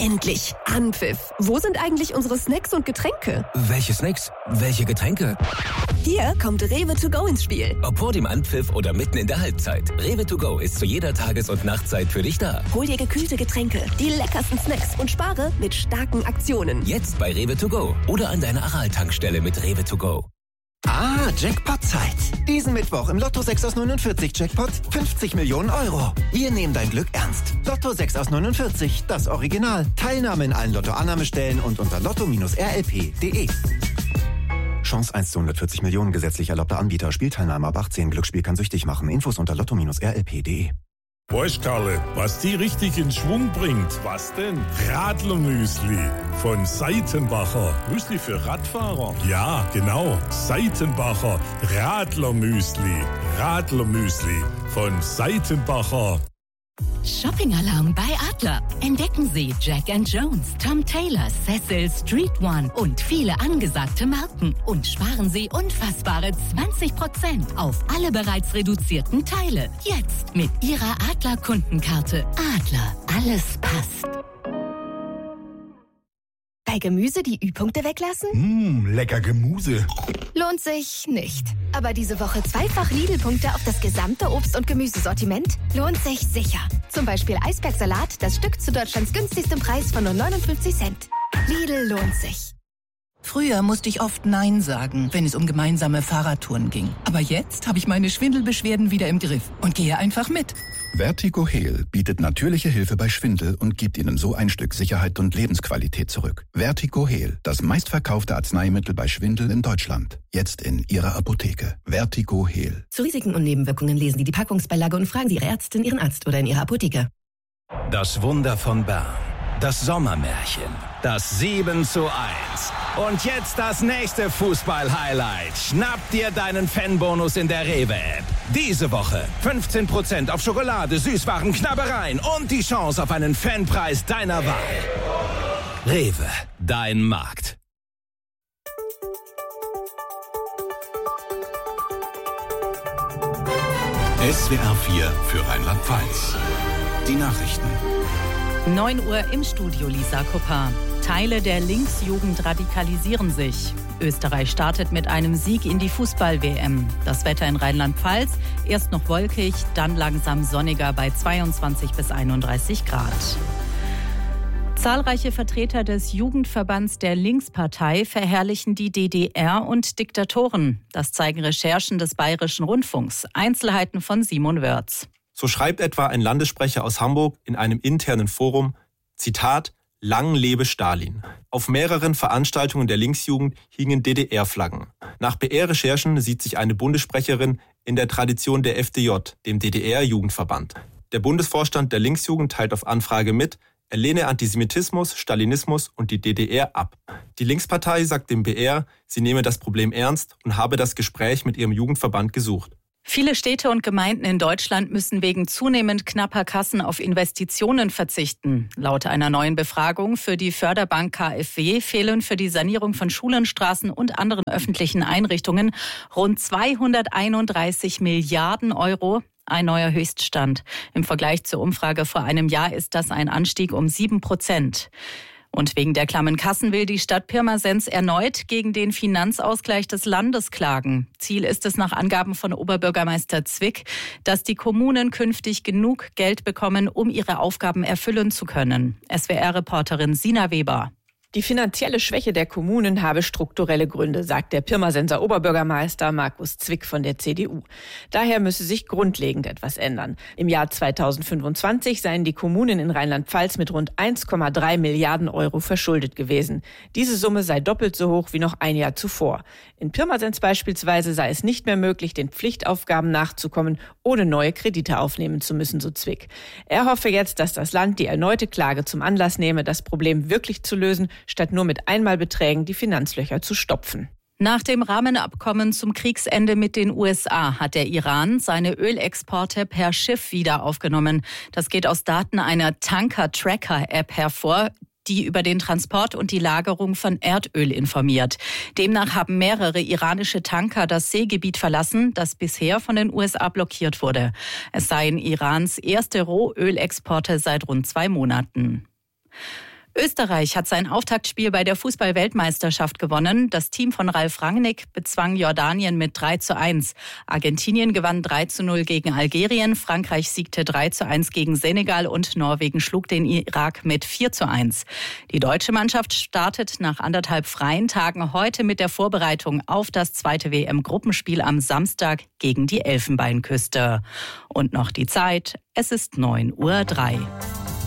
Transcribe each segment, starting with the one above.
Endlich. Anpfiff. Wo sind eigentlich unsere Snacks und Getränke? Welche Snacks? Welche Getränke? Hier kommt Rewe to go ins Spiel. Ob vor dem Anpfiff oder mitten in der Halbzeit. Rewe to go ist zu jeder Tages- und Nachtzeit für dich da. Hol dir gekühlte Getränke, die leckersten Snacks und spare mit starken Aktionen. Jetzt bei Rewe to go oder an deiner Aral-Tankstelle mit Rewe to go. Ah, Jackpot-Zeit. Diesen Mittwoch im Lotto 6 aus 49 Jackpot 50 Millionen Euro. Wir nehmen dein Glück ernst. Lotto 6 aus 49, das Original. Teilnahme in allen Lotto-Annahmestellen und unter lotto-rlp.de. Chance 1 zu 140 Millionen, gesetzlich erlaubter Anbieter. Spielteilnahme ab 18. Glücksspiel kann süchtig machen. Infos unter lotto-rlp.de. Weißt, Karle, was die richtig in Schwung bringt? Was denn? Radlermüsli von Seitenbacher. Müsli für Radfahrer? Ja, genau. Seitenbacher Radlermüsli. Radlermüsli von Seitenbacher. Shopping-Alarm bei Adler. Entdecken Sie Jack & Jones, Tom Taylor, Cecil, Street One und viele angesagte Marken. Und sparen Sie unfassbare 20% auf alle bereits reduzierten Teile. Jetzt mit Ihrer Adler-Kundenkarte. Adler, alles passt. Bei Gemüse die Ü-Punkte weglassen? Lecker Gemüse. Lohnt sich nicht. Aber diese Woche zweifach Lidl-Punkte auf das gesamte Obst- und Gemüsesortiment lohnt sich sicher. Zum Beispiel Eisbergsalat, das Stück zu Deutschlands günstigstem Preis von nur 59 Cent. Lidl lohnt sich. Früher musste ich oft Nein sagen, wenn es um gemeinsame Fahrradtouren ging. Aber jetzt habe ich meine Schwindelbeschwerden wieder im Griff und gehe einfach mit. Vertigo Heal bietet natürliche Hilfe bei Schwindel und gibt Ihnen so ein Stück Sicherheit und Lebensqualität zurück. Vertigo Heal, das meistverkaufte Arzneimittel bei Schwindel in Deutschland. Jetzt in Ihrer Apotheke. Vertigo Heal. Zu Risiken und Nebenwirkungen lesen Sie die Packungsbeilage und fragen Sie Ihre Ärztin, Ihren Arzt oder in Ihrer Apotheke. Das Wunder von Bern. Das Sommermärchen. Das 7:1. Und jetzt das nächste Fußball-Highlight. Schnapp dir deinen Fanbonus in der Rewe-App. Diese Woche 15% auf Schokolade, Süßwaren, Knabbereien und die Chance auf einen Fanpreis deiner Wahl. Rewe, dein Markt. SWR 4 für Rheinland-Pfalz. Die Nachrichten. 9 Uhr im Studio, Lisa Koppar. Teile der Linksjugend radikalisieren sich. Österreich startet mit einem Sieg in die Fußball-WM. Das Wetter in Rheinland-Pfalz, erst noch wolkig, dann langsam sonniger bei 22 bis 31 Grad. Zahlreiche Vertreter des Jugendverbands der Linkspartei verherrlichen die DDR und Diktatoren. Das zeigen Recherchen des Bayerischen Rundfunks. Einzelheiten von Simon Wörz. So schreibt etwa ein Landessprecher aus Hamburg in einem internen Forum, Zitat, Lang lebe Stalin. Auf mehreren Veranstaltungen der Linksjugend hingen DDR-Flaggen. Nach BR-Recherchen sieht sich eine Bundessprecherin in der Tradition der FDJ, dem DDR-Jugendverband. Der Bundesvorstand der Linksjugend teilt auf Anfrage mit, er lehne Antisemitismus, Stalinismus und die DDR ab. Die Linkspartei sagt dem BR, sie nehme das Problem ernst und habe das Gespräch mit ihrem Jugendverband gesucht. Viele Städte und Gemeinden in Deutschland müssen wegen zunehmend knapper Kassen auf Investitionen verzichten. Laut einer neuen Befragung für die Förderbank KfW fehlen für die Sanierung von Schulen, Straßen und anderen öffentlichen Einrichtungen rund 231 Milliarden Euro. Ein neuer Höchststand. Im Vergleich zur Umfrage vor einem Jahr ist das ein Anstieg um 7%. Und wegen der klammen Kassen will die Stadt Pirmasens erneut gegen den Finanzausgleich des Landes klagen. Ziel ist es nach Angaben von Oberbürgermeister Zwick, dass die Kommunen künftig genug Geld bekommen, um ihre Aufgaben erfüllen zu können. SWR-Reporterin Sina Weber. Die finanzielle Schwäche der Kommunen habe strukturelle Gründe, sagt der Pirmasenser Oberbürgermeister Markus Zwick von der CDU. Daher müsse sich grundlegend etwas ändern. Im Jahr 2025 seien die Kommunen in Rheinland-Pfalz mit rund 1,3 Milliarden Euro verschuldet gewesen. Diese Summe sei doppelt so hoch wie noch ein Jahr zuvor. In Pirmasens beispielsweise sei es nicht mehr möglich, den Pflichtaufgaben nachzukommen, ohne neue Kredite aufnehmen zu müssen, so Zwick. Er hoffe jetzt, dass das Land die erneute Klage zum Anlass nehme, das Problem wirklich zu lösen, statt nur mit Einmalbeträgen die Finanzlöcher zu stopfen. Nach dem Rahmenabkommen zum Kriegsende mit den USA hat der Iran seine Ölexporte per Schiff wieder aufgenommen. Das geht aus Daten einer Tanker-Tracker-App hervor, die über den Transport und die Lagerung von Erdöl informiert. Demnach haben mehrere iranische Tanker das Seegebiet verlassen, das bisher von den USA blockiert wurde. Es seien Irans erste Rohölexporte seit rund 2 Monaten. Österreich hat sein Auftaktspiel bei der Fußball-Weltmeisterschaft gewonnen. Das Team von Ralf Rangnick bezwang Jordanien mit 3:1. Argentinien gewann 3:0 gegen Algerien, Frankreich siegte 3:1 gegen Senegal und Norwegen schlug den Irak mit 4:1. Die deutsche Mannschaft startet nach 1,5 freien Tagen heute mit der Vorbereitung auf das zweite WM-Gruppenspiel am Samstag gegen die Elfenbeinküste. Und noch die Zeit, es ist 9:03 Uhr.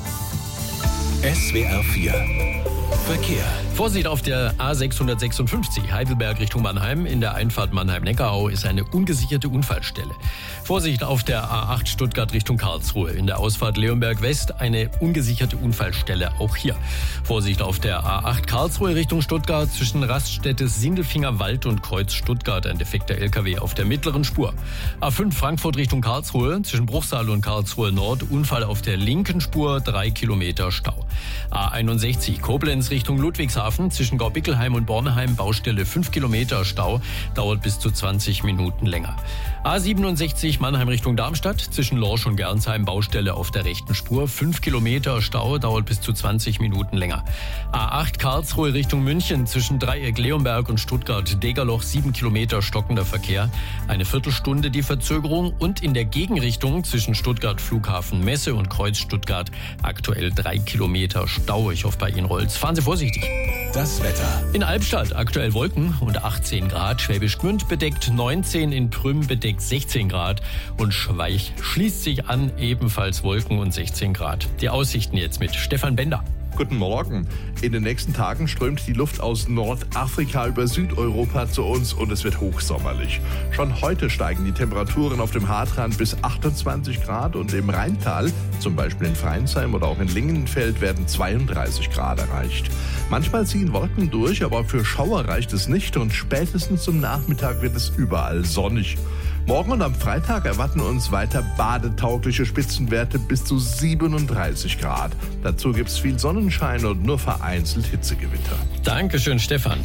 SWR 4 Verkehr. Vorsicht auf der A656 Heidelberg Richtung Mannheim. In der Einfahrt Mannheim-Neckarau ist eine ungesicherte Unfallstelle. Vorsicht auf der A8 Stuttgart Richtung Karlsruhe. In der Ausfahrt Leonberg West eine ungesicherte Unfallstelle, auch hier. Vorsicht auf der A8 Karlsruhe Richtung Stuttgart zwischen Raststätte Sindelfinger Wald und Kreuz Stuttgart. Ein defekter LKW auf der mittleren Spur. A5 Frankfurt Richtung Karlsruhe zwischen Bruchsal und Karlsruhe Nord. Unfall auf der linken Spur, 3 Kilometer Stau. A61 Koblenz Richtung Ludwigshafen zwischen Gaubickelheim und Bornheim. Baustelle 5 Kilometer Stau. Dauert bis zu 20 Minuten länger. A67 Mannheim Richtung Darmstadt zwischen Lorsch und Gernsheim. Baustelle auf der rechten Spur. 5 Kilometer Stau. Dauert bis zu 20 Minuten länger. A8 Karlsruhe Richtung München zwischen Dreieck Leonberg und Stuttgart-Degerloch. 7 Kilometer stockender Verkehr. Eine Viertelstunde die Verzögerung. Und in der Gegenrichtung zwischen Stuttgart Flughafen Messe und Kreuz Stuttgart aktuell 3 Kilometer Stau. Ich hoffe, bei Ihnen rollt's. Fahren Sie vorsichtig. Das Wetter. In Albstadt aktuell Wolken und 18 Grad. Schwäbisch Gmünd bedeckt 19, in Prüm bedeckt 16 Grad. Und Schweich schließt sich an, ebenfalls Wolken und 16 Grad. Die Aussichten jetzt mit Stefan Bender. Guten Morgen. In den nächsten Tagen strömt die Luft aus Nordafrika über Südeuropa zu uns und es wird hochsommerlich. Schon heute steigen die Temperaturen auf dem Hartrand bis 28 Grad und im Rheintal, zum Beispiel in Freinsheim oder auch in Lingenfeld, werden 32 Grad erreicht. Manchmal ziehen Wolken durch, aber für Schauer reicht es nicht und spätestens zum Nachmittag wird es überall sonnig. Morgen und am Freitag erwarten uns weiter badetaugliche Spitzenwerte bis zu 37 Grad. Dazu gibt es viel Sonnenschein und nur vereinzelt Hitzegewitter. Dankeschön, Stefan.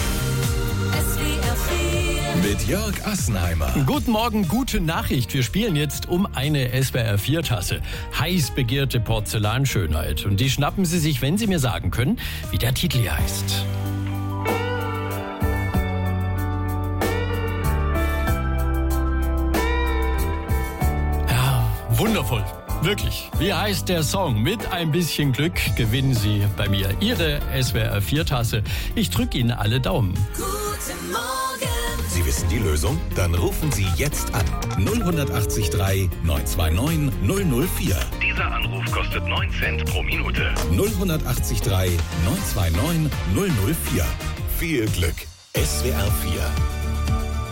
Mit Jörg Assenheimer. Guten Morgen, gute Nachricht. Wir spielen jetzt um eine SWR 4-Tasse. Heiß begehrte Porzellanschönheit. Und die schnappen Sie sich, wenn Sie mir sagen können, wie der Titel hier heißt. Wundervoll, wirklich. Wie heißt der Song? Mit ein bisschen Glück gewinnen Sie bei mir Ihre SWR 4-Tasse. Ich drücke Ihnen alle Daumen. Guten Morgen. Sie wissen die Lösung? Dann rufen Sie jetzt an. 0183 929 004. Dieser Anruf kostet 9 Cent pro Minute. 0183 929 004. Viel Glück. SWR 4